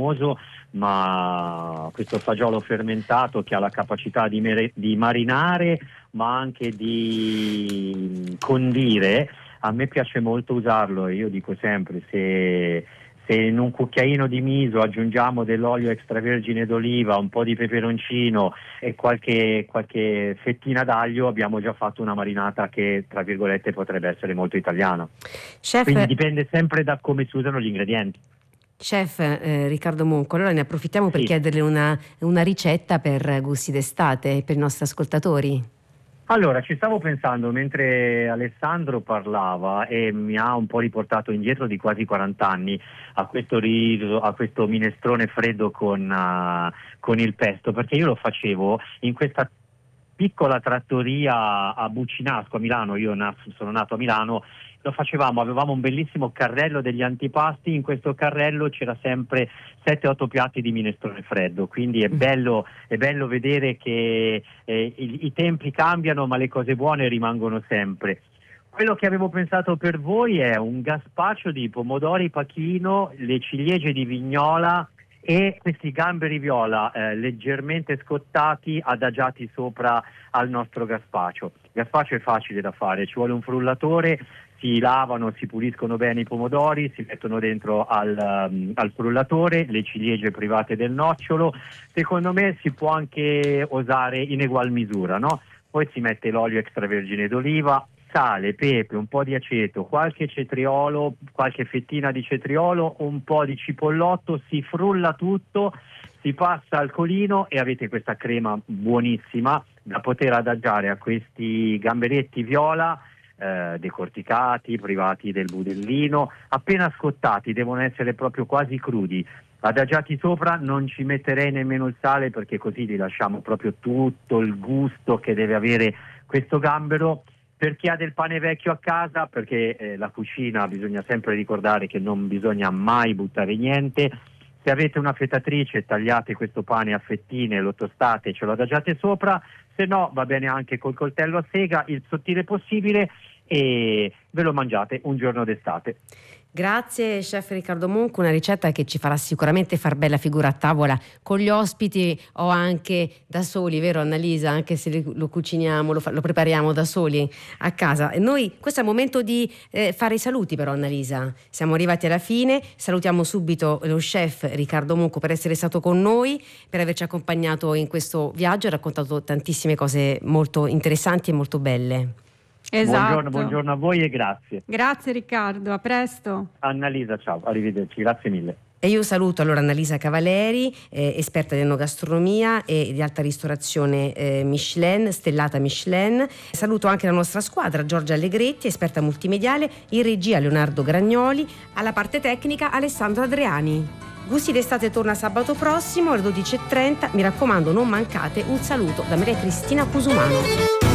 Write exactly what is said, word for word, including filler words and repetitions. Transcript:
famoso, ma questo fagiolo fermentato che ha la capacità di, mere- di marinare ma anche di condire, a me piace molto usarlo. Io dico sempre, se, se in un cucchiaino di miso aggiungiamo dell'olio extravergine d'oliva, un po' di peperoncino e qualche, qualche fettina d'aglio, abbiamo già fatto una marinata che, tra virgolette, potrebbe essere molto italiana. Chef, Quindi dipende sempre da come si usano gli ingredienti. Chef eh, Riccardo Monco, allora ne approfittiamo per Sì. chiederle una, una ricetta per gusti d'estate per i nostri ascoltatori. Allora, ci stavo pensando mentre Alessandro parlava e mi ha un po' riportato indietro di quasi quaranta anni a questo riso, a questo minestrone freddo con, uh, con il pesto, perché io lo facevo in questa piccola trattoria a Bucinasco a Milano. Io na- sono nato a Milano. Lo facevamo, avevamo un bellissimo carrello degli antipasti, in questo carrello c'era sempre sette otto piatti di minestrone freddo, quindi è bello, è bello vedere che eh, i, i tempi cambiano ma le cose buone rimangono sempre. Quello che avevo pensato per voi è un gazpacho di pomodori pachino, le ciliegie di Vignola e questi gamberi viola eh, leggermente scottati, adagiati sopra al nostro gazpacho. Il gazpacho è facile da fare, ci vuole un frullatore, si lavano, si puliscono bene i pomodori, si mettono dentro al, um, al frullatore, le ciliegie private del nocciolo. Secondo me si può anche osare in egual misura, no? Poi si mette l'olio extravergine d'oliva, sale, pepe, un po' di aceto, qualche cetriolo, qualche fettina di cetriolo, un po' di cipollotto, si frulla tutto, si passa al colino e avete questa crema buonissima da poter adagiare a questi gamberetti viola eh, decorticati, privati del budellino, appena scottati, devono essere proprio quasi crudi. Adagiati sopra, non ci metterei nemmeno il sale perché così li lasciamo proprio tutto il gusto che deve avere questo gambero. Per chi ha del pane vecchio a casa, perché eh, la cucina bisogna sempre ricordare che non bisogna mai buttare niente. Se avete una fetatrice, tagliate questo pane a fettine, lo tostate e ce lo adagiate sopra, se no va bene anche col coltello a sega, il sottile possibile, e ve lo mangiate un giorno d'estate. Grazie chef Riccardo Monco, una ricetta che ci farà sicuramente far bella figura a tavola con gli ospiti o anche da soli, vero Annalisa? Anche se lo cuciniamo, lo, fa, lo prepariamo da soli a casa. E noi, questo è il momento di eh, fare i saluti però Annalisa, siamo arrivati alla fine, salutiamo subito lo chef Riccardo Monco per essere stato con noi, per averci accompagnato in questo viaggio e raccontato tantissime cose molto interessanti e molto belle. Esatto. Buongiorno, buongiorno a voi e grazie. Grazie Riccardo, a presto. Annalisa, ciao, arrivederci, grazie mille. E io saluto allora Annalisa Cavaleri, eh, esperta di enogastronomia e di alta ristorazione eh, Michelin, stellata Michelin. Saluto anche la nostra squadra, Giorgia Allegretti, esperta multimediale, in regia Leonardo Gragnoli, alla parte tecnica Alessandro Adriani. Gusti d'estate torna sabato prossimo alle dodici e trenta, mi raccomando non mancate. Un saluto da Maria Cristina Cusumano.